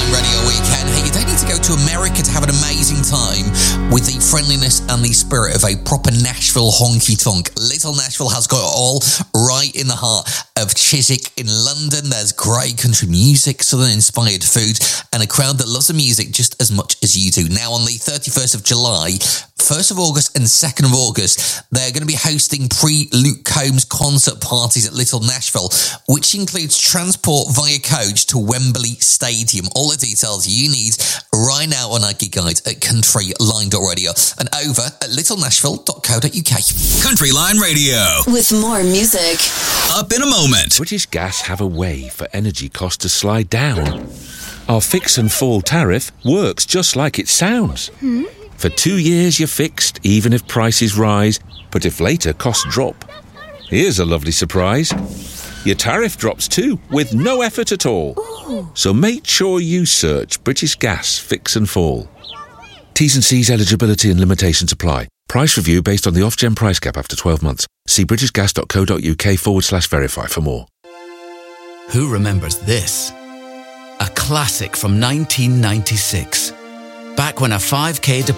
Line Radio Weekend. Hey, you don't need to go to America to have an amazing time with the friendliness and the spirit of a proper Nashville honky-tonk. Little Nashville has got it all right in the heart of Chiswick in London. There's great country music, southern-inspired food, and a crowd that loves the music just as much as you do. Now, on the 31st of July, 1st of August and 2nd of August, they're going to be hosting pre-Luke Combs concert parties at Little Nashville, which includes transport via coach to Wembley Stadium. All the details you need right now on our gig guide at countryline.radio and over at littlenashville.co.uk. Country Line Radio. With more music. Up in a moment. British Gas have a way for energy costs to slide down. Our fix and fall tariff works just like it sounds. For 2 years you're fixed, even if prices rise, but if later costs drop. Here's a lovely surprise. Your tariff drops too, with no effort at all. Ooh. So make sure you search British Gas Fix and Fall. T's and C's eligibility and limitations apply. Price review based on the off-gen price cap after 12 months. See britishgas.co.uk/verify for more. Who remembers this? A classic from 1996. Back when a 5k deposit